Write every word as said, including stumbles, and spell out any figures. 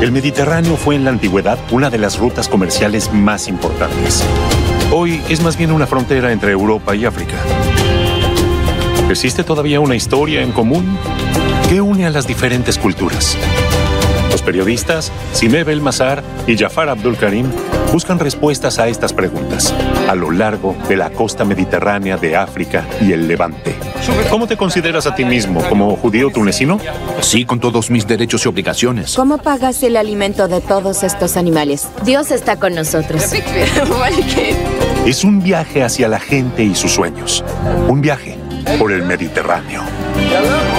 El Mediterráneo fue en la antigüedad una de las rutas comerciales más importantes. Hoy es más bien una frontera entre Europa y África. ¿Existe todavía una historia en común? ¿Qué une a las diferentes culturas? Los periodistas Simé Belmazar y Jafar Abdul Karim buscan respuestas a estas preguntas a lo largo de la costa mediterránea de África y el Levante. ¿Cómo te consideras a ti mismo? ¿Como judío tunecino? Sí, con todos mis derechos y obligaciones. ¿Cómo pagas el alimento de todos estos animales? Dios está con nosotros. Es un viaje hacia la gente y sus sueños. Un viaje por el Mediterráneo.